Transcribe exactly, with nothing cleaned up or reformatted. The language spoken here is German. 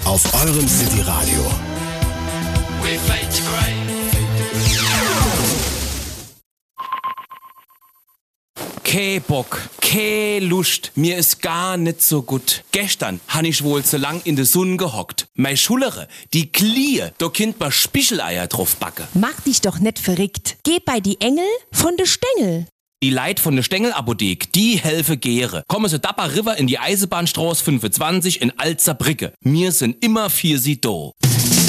auf eurem City Radio. We fade to grey. Keh Bock, keh Lust, mir ist gar nicht so gut. Gestern han ich wohl zu lang in de Sonne gehockt. Mei Schulere, die Klie, da kind ma Spicheleier drauf backe. Mach dich doch nicht verrückt. Geh bei die Engel von de Stängel. Die Leit von der Stengelapothek, die helfe gäre. Komme so Dapper River in die Eisenbahnstraße fünfundzwanzig in Alzerbrücke. Mir sind immer für sie do.